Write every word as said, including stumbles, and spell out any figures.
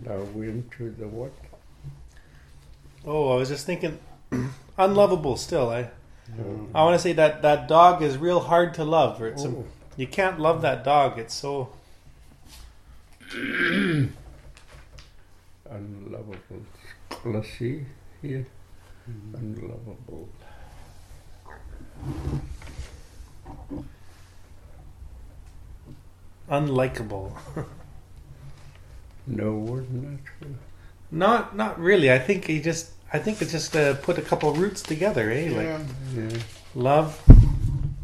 Now we're into the what? Oh, I was just thinking, unlovable still. I No. I want to say that that dog is real hard to love. Or it's a, Oh. you can't love that dog. It's so Unlovable. Let's see here. Unlovable. unlikable. No word natural. Not not really. I think he just. I think it's just uh, put a couple roots together, eh? Like Yeah. love,